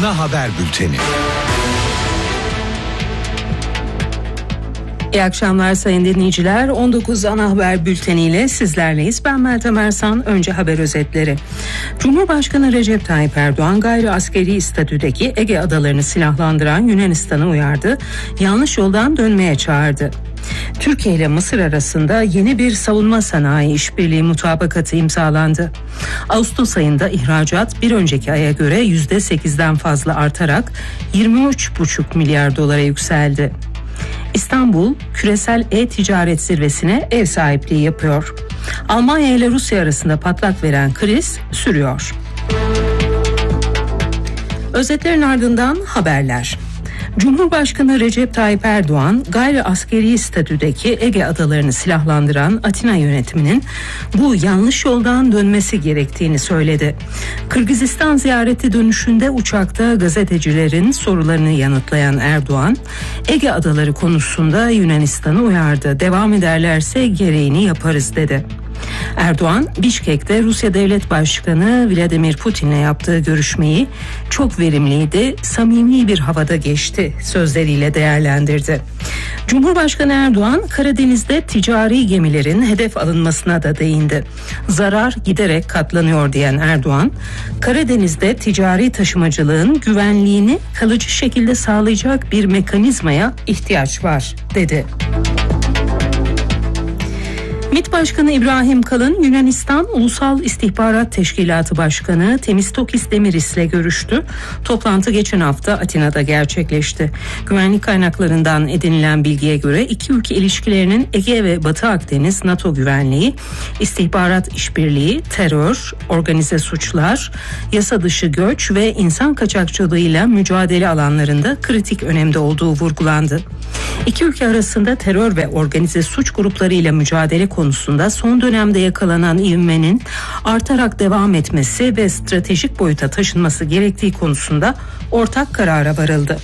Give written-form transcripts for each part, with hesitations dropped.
Ana haber bülteni. İyi akşamlar sayın dinleyiciler. 19 ana haber bülteniyle sizlerleyiz. Ben Meltem Ersan. Önce haber özetleri. Cumhurbaşkanı Recep Tayyip Erdoğan gayri askeri statüdeki Ege adalarını silahlandıran Yunanistan'ı uyardı. Yanlış yoldan dönmeye çağırdı. Türkiye ile Mısır arasında yeni bir savunma sanayi işbirliği mutabakatı imzalandı. Ağustos ayında ihracat bir önceki aya göre %8'den fazla artarak 23,5 milyar dolara yükseldi. İstanbul, küresel e-ticaret zirvesine ev sahipliği yapıyor. Almanya ile Rusya arasında patlak veren kriz sürüyor. Özetlerin ardından haberler. Cumhurbaşkanı Recep Tayyip Erdoğan, gayri askeri statüdeki Ege adalarını silahlandıran Atina yönetiminin bu yanlış yoldan dönmesi gerektiğini söyledi. Kırgızistan ziyareti dönüşünde uçakta gazetecilerin sorularını yanıtlayan Erdoğan, Ege adaları konusunda Yunanistan'ı uyardı. Devam ederlerse gereğini yaparız dedi. Erdoğan, Bişkek'te Rusya Devlet Başkanı Vladimir Putin'le yaptığı görüşmeyi çok verimliydi, samimi bir havada geçti sözleriyle değerlendirdi. Cumhurbaşkanı Erdoğan, Karadeniz'de ticari gemilerin hedef alınmasına da değindi. Zarar giderek katlanıyor diyen Erdoğan, Karadeniz'de ticari taşımacılığın güvenliğini kalıcı şekilde sağlayacak bir mekanizmaya ihtiyaç var dedi. MİT Başkanı İbrahim Kalın, Yunanistan Ulusal İstihbarat Teşkilatı Başkanı Temistokis Demiris'le görüştü. Toplantı geçen hafta Atina'da gerçekleşti. Güvenlik kaynaklarından edinilen bilgiye göre iki ülke ilişkilerinin Ege ve Batı Akdeniz NATO güvenliği, istihbarat işbirliği, terör, organize suçlar, yasa dışı göç ve insan kaçakçılığıyla mücadele alanlarında kritik önemde olduğu vurgulandı. İki ülke arasında terör ve organize suç gruplarıyla mücadele konusunda son dönemde yakalanan ivmenin artarak devam etmesi ve stratejik boyuta taşınması gerektiği konusunda ortak karara varıldı.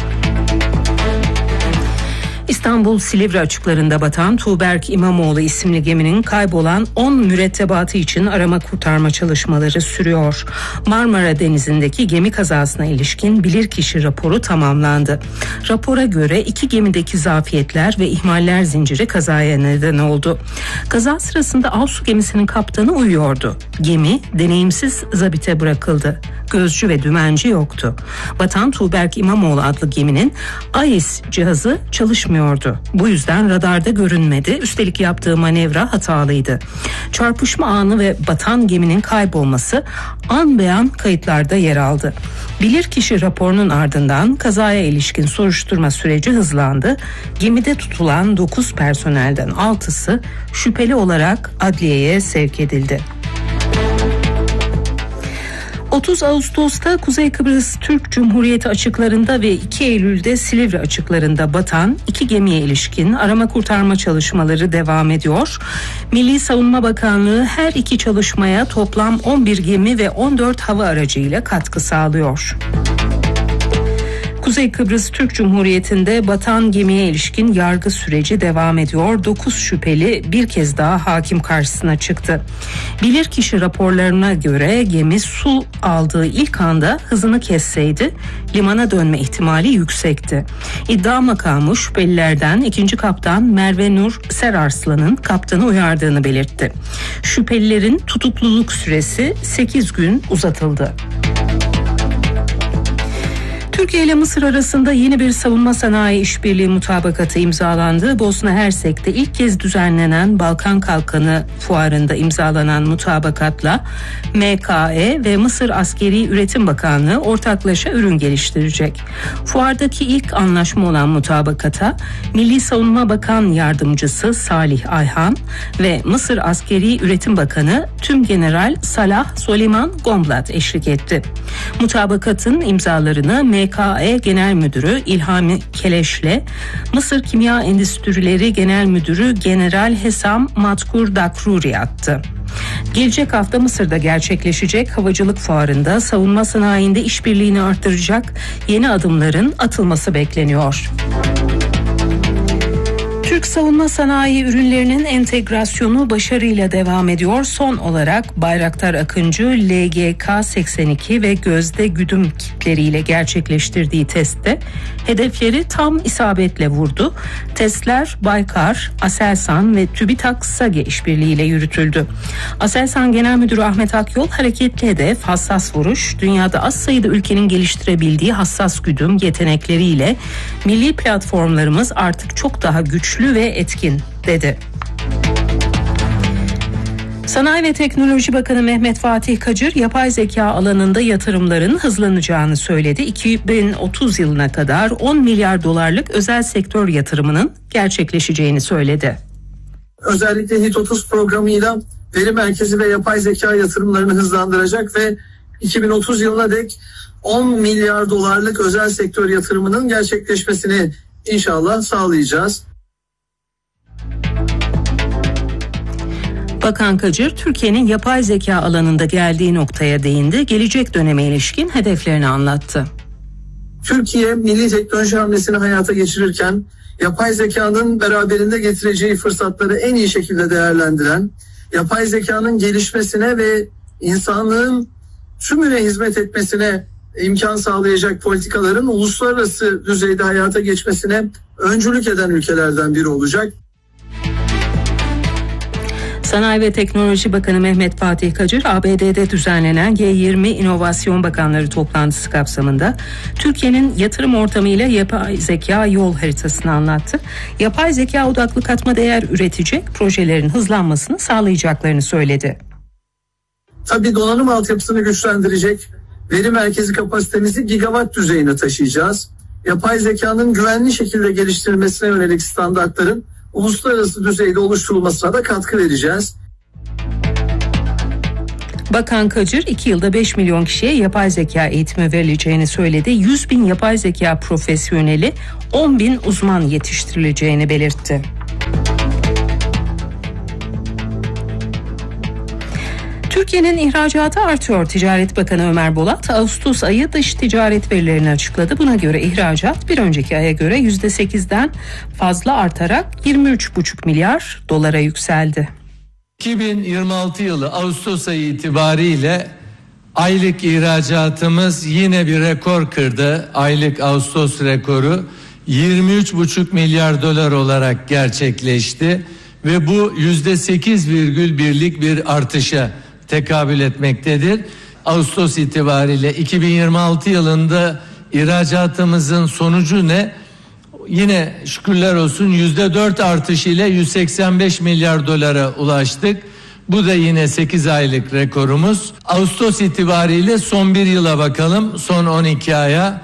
İstanbul Silivri açıklarında batan Tuğberk İmamoğlu isimli geminin kaybolan 10 mürettebatı için arama kurtarma çalışmaları sürüyor. Marmara Denizi'ndeki gemi kazasına ilişkin bilirkişi raporu tamamlandı. Rapora göre iki gemideki zafiyetler ve ihmaller zinciri kazaya neden oldu. Kaza sırasında Avsu gemisinin kaptanı uyuyordu. Gemi deneyimsiz zabite bırakıldı. Gözcü ve dümenci yoktu. Batan Tuğberk İmamoğlu adlı geminin AIS cihazı çalışmıyordu. Bu yüzden radarda görünmedi. Üstelik yaptığı manevra hatalıydı. Çarpışma anı ve batan geminin kaybolması an beyan kayıtlarda yer aldı. Bilirkişi raporunun ardından kazaya ilişkin soruşturma süreci hızlandı. Gemide tutulan 9 personelden 6'sı şüpheli olarak adliyeye sevk edildi. 30 Ağustos'ta Kuzey Kıbrıs Türk Cumhuriyeti açıklarında ve 2 Eylül'de Silivri açıklarında batan iki gemiye ilişkin arama kurtarma çalışmaları devam ediyor. Milli Savunma Bakanlığı her iki çalışmaya toplam 11 gemi ve 14 hava aracıyla katkı sağlıyor. Kuzey Kıbrıs Türk Cumhuriyeti'nde batan gemiye ilişkin yargı süreci devam ediyor. 9 şüpheli bir kez daha hakim karşısına çıktı. Bilirkişi raporlarına göre gemi su aldığı ilk anda hızını kesseydi limana dönme ihtimali yüksekti. İddia makamı şüphelilerden 2. kaptan Merve Nur Serarslan'ın kaptanı uyardığını belirtti. Şüphelilerin tutukluluk süresi 8 gün uzatıldı. Türkiye ile Mısır arasında yeni bir savunma sanayi işbirliği mutabakatı imzalandı. Bosna Hersek'te ilk kez düzenlenen Balkan Kalkanı Fuarı'nda imzalanan mutabakatla MKE ve Mısır Askeri Üretim Bakanlığı ortaklaşa ürün geliştirecek. Fuardaki ilk anlaşma olan mutabakata Milli Savunma Bakan Yardımcısı Salih Ayhan ve Mısır Askeri Üretim Bakanı Tümgeneral Salah Soliman Gomblat eşlik etti. Mutabakatın imzalarını MKE Genel Müdürü İlhami Keleş'le Mısır Kimya Endüstrileri Genel Müdürü General Hesam Matkur Dakruri attı. Gelecek hafta Mısır'da gerçekleşecek havacılık fuarında savunma sanayinde işbirliğini artıracak yeni adımların atılması bekleniyor. Türk savunma sanayi ürünlerinin entegrasyonu başarıyla devam ediyor. Son olarak Bayraktar Akıncı LGK-82 ve gözde güdüm kitleriyle gerçekleştirdiği testte hedefleri tam isabetle vurdu. Testler Baykar, Aselsan ve TÜBİTAK SAGE işbirliğiyle yürütüldü. Aselsan Genel Müdürü Ahmet Akyol, hareketli hedef, hassas vuruş, dünyada az sayıda ülkenin geliştirebildiği hassas güdüm yetenekleriyle milli platformlarımız artık çok daha güçlü ve etkin dedi. Sanayi ve Teknoloji Bakanı Mehmet Fatih Kacır, yapay zeka alanında yatırımların hızlanacağını söyledi. 2030 yılına kadar 10 milyar dolarlık özel sektör yatırımının gerçekleşeceğini söyledi. Özellikle HIT 30 programıyla veri merkezi ve yapay zeka yatırımlarını hızlandıracak ve 2030 yılına dek 10 milyar dolarlık özel sektör yatırımının gerçekleşmesini İnşallah sağlayacağız. Bakan Kacır, Türkiye'nin yapay zeka alanında geldiği noktaya değindi. Gelecek döneme ilişkin hedeflerini anlattı. Türkiye milli teknoloji hamlesini hayata geçirirken yapay zekanın beraberinde getireceği fırsatları en iyi şekilde değerlendiren, yapay zekanın gelişmesine ve insanlığın tümüne hizmet etmesine imkan sağlayacak politikaların uluslararası düzeyde hayata geçmesine öncülük eden ülkelerden biri olacak. Sanayi ve Teknoloji Bakanı Mehmet Fatih Kacır, ABD'de düzenlenen G20 İnovasyon Bakanları toplantısı kapsamında Türkiye'nin yatırım ortamıyla yapay zeka yol haritasını anlattı. Yapay zeka odaklı katma değer üretecek projelerin hızlanmasını sağlayacaklarını söyledi. Tabii donanım altyapısını güçlendirecek, veri merkezi kapasitemizi gigawatt düzeyine taşıyacağız. Yapay zekanın güvenli şekilde geliştirilmesine yönelik standartların uluslararası düzeyde oluşturulmasına da katkı vereceğiz. Bakan Kacır, 2 yılda 5 milyon kişiye yapay zeka eğitimi verileceğini söyledi. 100 bin yapay zeka profesyoneli, 10 bin uzman yetiştirileceğini belirtti. Türkiye'nin ihracatı artıyor. Ticaret Bakanı Ömer Bolat, Ağustos ayı dış ticaret verilerini açıkladı. Buna göre ihracat bir önceki aya göre %8'den fazla artarak 23,5 milyar dolara yükseldi. 2026 yılı Ağustos ayı itibariyle aylık ihracatımız yine bir rekor kırdı. Aylık Ağustos rekoru 23,5 milyar dolar olarak gerçekleşti ve bu %8,1'lik bir artışa tekabül etmektedir. Ağustos itibariyle 2026 yılında ihracatımızın sonucu ne? Yine şükürler olsun %4 artış ile 185 milyar dolara ulaştık. Bu da yine 8 aylık rekorumuz. Ağustos itibariyle son bir yıla bakalım. Son 12 aya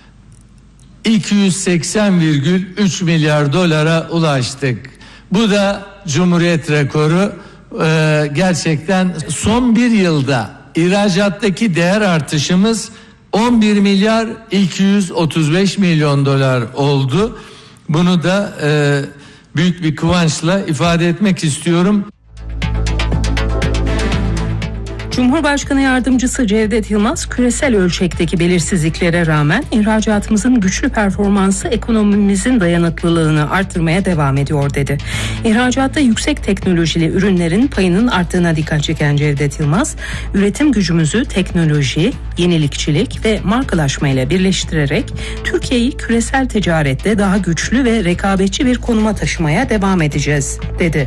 280,3 milyar dolara ulaştık. Bu da Cumhuriyet rekoru. Gerçekten son bir yılda ihracattaki değer artışımız 11 milyar 235 milyon dolar oldu. Bunu da büyük bir kıvançla ifade etmek istiyorum. Cumhurbaşkanı Yardımcısı Cevdet Yılmaz, küresel ölçekteki belirsizliklere rağmen ihracatımızın güçlü performansı ekonomimizin dayanıklılığını artırmaya devam ediyor dedi. İhracatta yüksek teknolojili ürünlerin payının arttığına dikkat çeken Cevdet Yılmaz, üretim gücümüzü teknoloji, yenilikçilik ve markalaşmayla birleştirerek Türkiye'yi küresel ticarette daha güçlü ve rekabetçi bir konuma taşımaya devam edeceğiz dedi.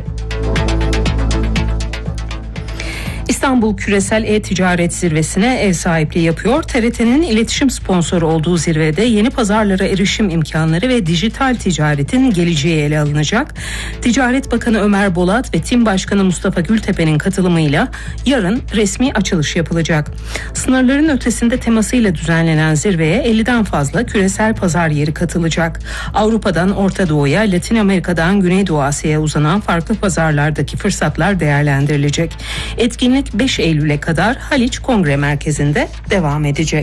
İstanbul Küresel E-Ticaret Zirvesi'ne ev sahipliği yapıyor. TRT'nin iletişim sponsoru olduğu zirvede yeni pazarlara erişim imkanları ve dijital ticaretin geleceği ele alınacak. Ticaret Bakanı Ömer Bolat ve Tim Başkanı Mustafa Gültepe'nin katılımıyla yarın resmi açılış yapılacak. Sınırların ötesinde temasıyla düzenlenen zirveye 50'den fazla küresel pazar yeri katılacak. Avrupa'dan Orta Doğu'ya, Latin Amerika'dan Güneydoğu Asya'ya uzanan farklı pazarlardaki fırsatlar değerlendirilecek. Etkinlik 5 Eylül'e kadar Haliç Kongre Merkezi'nde devam edecek.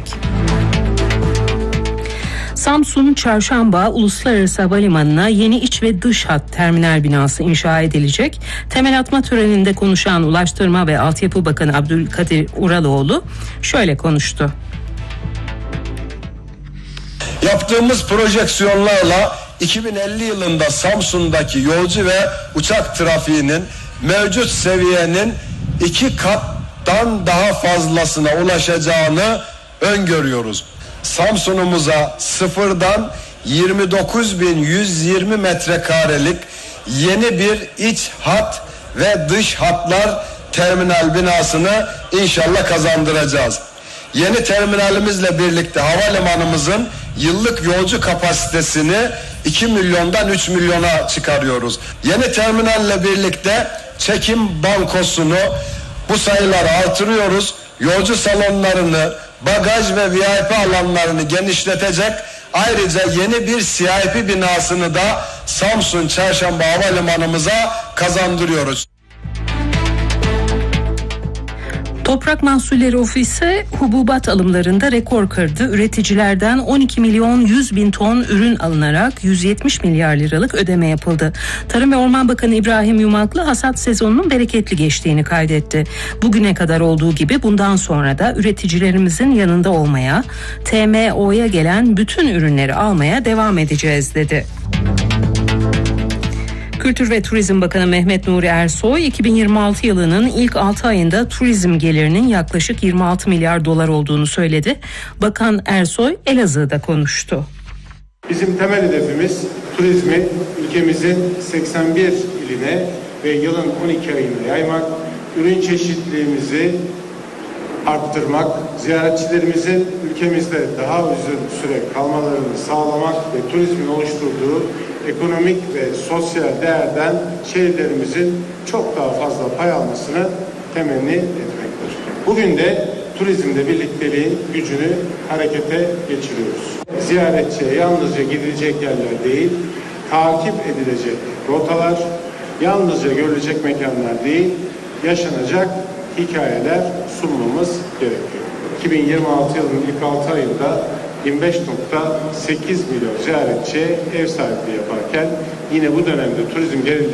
Samsun Çarşamba Uluslararası Havalimanı'na yeni iç ve dış hat terminal binası inşa edilecek. Temel atma töreninde konuşan Ulaştırma ve Altyapı Bakanı Abdülkadir Uraloğlu şöyle konuştu. Yaptığımız projeksiyonlarla 2050 yılında Samsun'daki yolcu ve uçak trafiğinin mevcut seviyenin 2 kattan daha fazlasına ulaşacağını öngörüyoruz. Samsun'umuza sıfırdan 29.120 metrekarelik yeni bir iç hat ve dış hatlar terminal binasını inşallah kazandıracağız. Yeni terminalimizle birlikte havalimanımızın yıllık yolcu kapasitesini 2 milyondan 3 milyona çıkarıyoruz. Yeni terminalle birlikte çekim bankosunu bu sayıları artırıyoruz. Yolcu salonlarını, bagaj ve VIP alanlarını genişletecek. Ayrıca yeni bir CIP binasını da Samsun Çarşamba Havalimanımıza kazandırıyoruz. Toprak Mahsulleri Ofisi hububat alımlarında rekor kırdı. Üreticilerden 12 milyon 100 bin ton ürün alınarak 170 milyar liralık ödeme yapıldı. Tarım ve Orman Bakanı İbrahim Yumaklı hasat sezonunun bereketli geçtiğini kaydetti. Bugüne kadar olduğu gibi bundan sonra da üreticilerimizin yanında olmaya, TMO'ya gelen bütün ürünleri almaya devam edeceğiz dedi. Kültür ve Turizm Bakanı Mehmet Nuri Ersoy, 2026 yılının ilk 6 ayında turizm gelirinin yaklaşık 26 milyar dolar olduğunu söyledi. Bakan Ersoy Elazığ'da konuştu. Bizim temel hedefimiz turizmi ülkemizin 81 iline ve yılın 12 ayına yaymak, ürün çeşitliliğimizi arttırmak, ziyaretçilerimizin ülkemizde daha uzun süre kalmalarını sağlamak ve turizmin oluşturduğu ekonomik ve sosyal değerden şehirlerimizin çok daha fazla pay almasını temenni etmektir. Bugün de turizmde birlikteliğin gücünü harekete geçiriyoruz. Ziyaretçiye yalnızca gidilecek yerler değil, takip edilecek rotalar, yalnızca görülecek mekanlar değil, yaşanacak hikayeler sunmamız gerekiyor. 2026 yılının ilk 6 ayında 25.8 milyon ziyaretçiye ev sahipliği yaparken yine bu dönemde turizm gelirleri